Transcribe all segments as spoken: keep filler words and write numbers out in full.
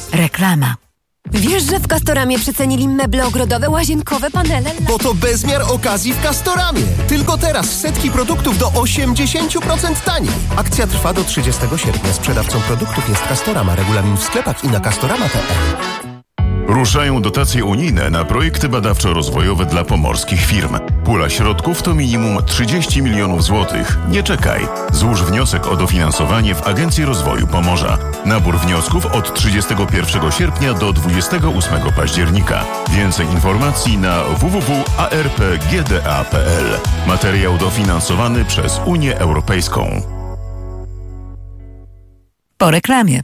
Reklama. Wiesz, że w Castoramie przecenili meble ogrodowe, łazienkowe, panele? Bo to bezmiar okazji w Castoramie. Tylko teraz setki produktów do osiemdziesiąt procent taniej. Akcja trwa do trzydziestego sierpnia. Sprzedawcą produktów jest Castorama. Regulamin w sklepach i na castorama kropka p l. Ruszają dotacje unijne na projekty badawczo-rozwojowe dla pomorskich firm. Pula środków to minimum trzydzieści milionów złotych. Nie czekaj. Złóż wniosek o dofinansowanie w Agencji Rozwoju Pomorza. Nabór wniosków od trzydziestego pierwszego sierpnia do dwudziestego ósmego października. Więcej informacji na w w w kropka a r p g d a kropka p l. Materiał dofinansowany przez Unię Europejską. Po reklamie.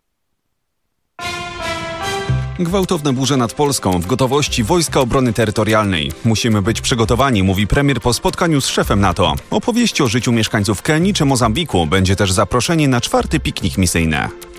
Gwałtowne burze nad Polską, w gotowości Wojska Obrony Terytorialnej. Musimy być przygotowani, mówi premier po spotkaniu z szefem NATO. Opowieści o życiu mieszkańców Kenii czy Mozambiku. Będzie też zaproszenie na czwarty piknik misyjny.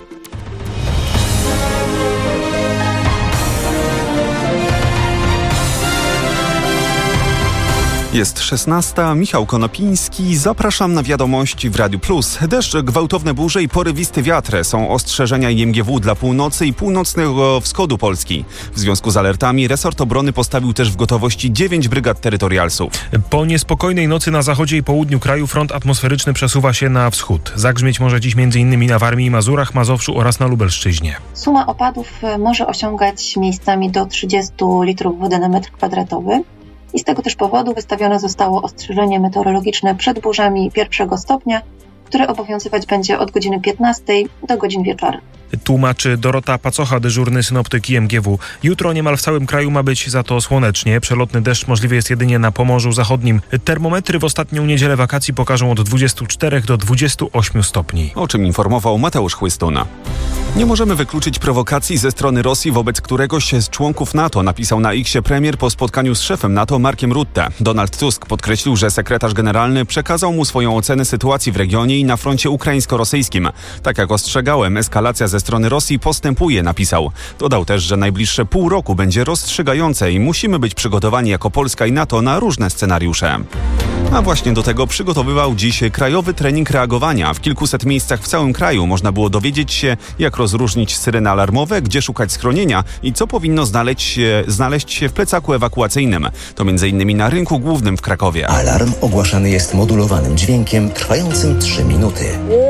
Jest szesnasta, Michał Konopiński, zapraszam na wiadomości w Radiu Plus. Deszcz, gwałtowne burze i porywisty wiatr są ostrzeżenia I M G W dla północy i północnego wschodu Polski. W związku z alertami resort obrony postawił też w gotowości dziewięć brygad terytorialsów. Po niespokojnej nocy na zachodzie i południu kraju front atmosferyczny przesuwa się na wschód. Zagrzmieć może dziś m.in. na Warmii i Mazurach, Mazowszu oraz na Lubelszczyźnie. Suma opadów może osiągać miejscami do trzydzieści litrów wody na metr kwadratowy. I z tego też powodu wystawione zostało ostrzeżenie meteorologiczne przed burzami pierwszego stopnia, które obowiązywać będzie od godziny piętnastej do godzin wieczornych. Tłumaczy Dorota Pacocha, dyżurny synoptyk I M G W. Jutro niemal w całym kraju ma być za to słonecznie. Przelotny deszcz możliwy jest jedynie na Pomorzu Zachodnim. Termometry w ostatnią niedzielę wakacji pokażą od dwudziestu czterech do dwudziestu ośmiu stopni. O czym informował Mateusz Chłystun. Nie możemy wykluczyć prowokacji ze strony Rosji wobec któregoś z członków NATO, napisał na X premier po spotkaniu z szefem NATO Markiem Rutte. Donald Tusk podkreślił, że sekretarz generalny przekazał mu swoją ocenę sytuacji w regionie i na froncie ukraińsko-rosyjskim. Tak jak ostrzegałem, eskalacja ze strony Rosji postępuje, napisał. Dodał też, że najbliższe pół roku będzie rozstrzygające i musimy być przygotowani jako Polska i NATO na różne scenariusze. A właśnie do tego przygotowywał dziś krajowy trening reagowania. W kilkuset miejscach w całym kraju można było dowiedzieć się, jak rozróżnić syreny alarmowe, gdzie szukać schronienia i co powinno znaleźć się, znaleźć się w plecaku ewakuacyjnym. To między innymi na rynku głównym w Krakowie. Alarm ogłaszany jest modulowanym dźwiękiem trwającym trzy minuty.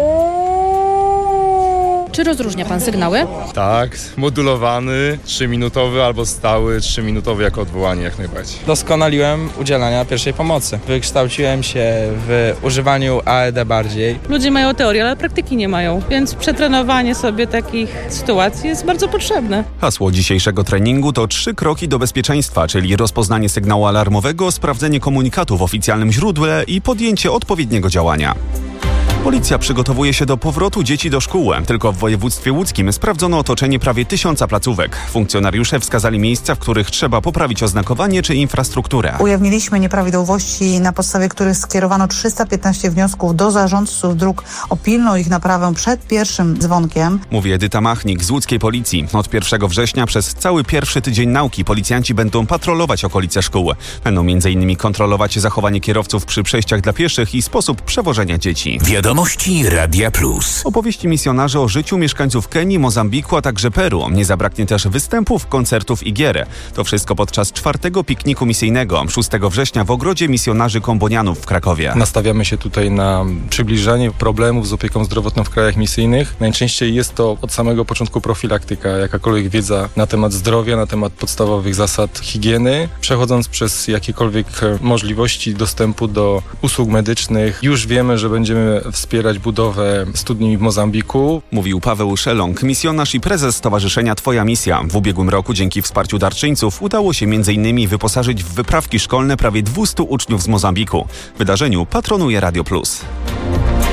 Czy rozróżnia pan sygnały? Tak, modulowany, trzyminutowy albo stały, trzyminutowy jako odwołanie jak najbardziej. Doskonaliłem udzielania pierwszej pomocy. Wykształciłem się w używaniu A E D bardziej. Ludzie mają teorię, ale praktyki nie mają, więc przetrenowanie sobie takich sytuacji jest bardzo potrzebne. Hasło dzisiejszego treningu to trzy kroki do bezpieczeństwa, czyli rozpoznanie sygnału alarmowego, sprawdzenie komunikatu w oficjalnym źródle i podjęcie odpowiedniego działania. Policja przygotowuje się do powrotu dzieci do szkół. Tylko w województwie łódzkim sprawdzono otoczenie prawie tysiąca placówek. Funkcjonariusze wskazali miejsca, w których trzeba poprawić oznakowanie czy infrastrukturę. Ujawniliśmy nieprawidłowości, na podstawie których skierowano trzysta piętnaście wniosków do zarządców dróg o pilną ich naprawę przed pierwszym dzwonkiem. Mówi Edyta Machnik z łódzkiej policji. Od pierwszego września przez cały pierwszy tydzień nauki policjanci będą patrolować okolice szkół. Będą między innymi kontrolować zachowanie kierowców przy przejściach dla pieszych i sposób przewożenia dzieci. Wiadomości Radia Plus. Opowieści misjonarzy o życiu mieszkańców Kenii, Mozambiku, a także Peru. Nie zabraknie też występów, koncertów i gier. To wszystko podczas czwartego pikniku misyjnego szóstego września w Ogrodzie Misjonarzy Kombonianów w Krakowie. Nastawiamy się tutaj na przybliżanie problemów z opieką zdrowotną w krajach misyjnych. Najczęściej jest to od samego początku profilaktyka, jakakolwiek wiedza na temat zdrowia, na temat podstawowych zasad higieny, przechodząc przez jakiekolwiek możliwości dostępu do usług medycznych. Już wiemy, że będziemy wspierać budowę studni w Mozambiku. Mówił Paweł Szelong, misjonarz i prezes Stowarzyszenia Twoja Misja. W ubiegłym roku dzięki wsparciu darczyńców udało się między innymi wyposażyć w wyprawki szkolne prawie dwustu uczniów z Mozambiku. Wydarzeniu patronuje Radio Plus.